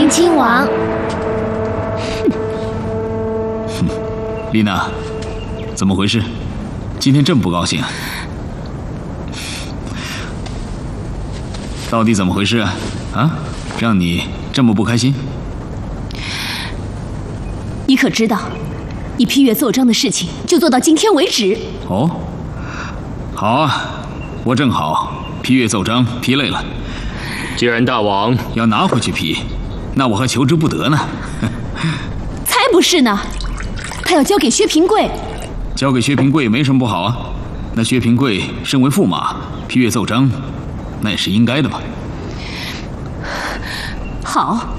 迎亲王。 丽娜，怎么回事？今天这么不高兴？到底怎么回事啊？啊，让你这么不开心？ 你可知道，你批阅奏章的事情就做到今天为止。 哦，好啊，我正好批阅奏章批累了。 既然大王要拿回去批，那我还求之不得呢。 才不是呢，他要交给薛平贵。 交给薛平贵没什么不好啊。那薛平贵身为驸马，批阅奏章，那也是应该的嘛。 好，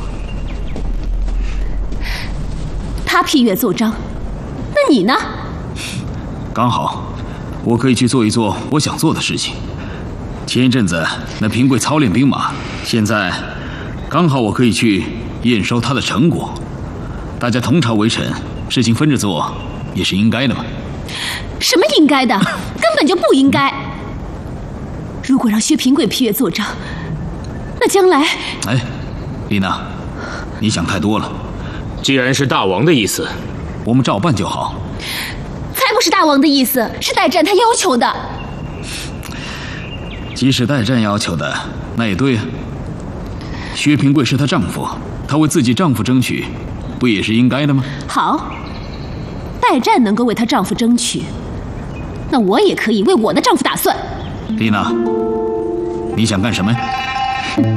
他批阅奏章，那你呢？ 刚好，我可以去做一做我想做的事情。前一阵子那平贵操练兵马，现在刚好我可以去验收他的成果。大家同朝为臣，事情分着做也是应该的嘛。 什么应该的？根本就不应该。如果让薛平贵批阅奏章，那将来…… 哎，丽娜，你想太多了。 既然是大王的意思， 我们照办就好。 才不是大王的意思，是代战他要求的。 即使代战要求的，那也对啊。薛平贵是她丈夫，她为自己丈夫争取，不也是应该的吗？ 好，代战能够为她丈夫争取，那我也可以为我的丈夫打算。 丽娜，你想干什么呀？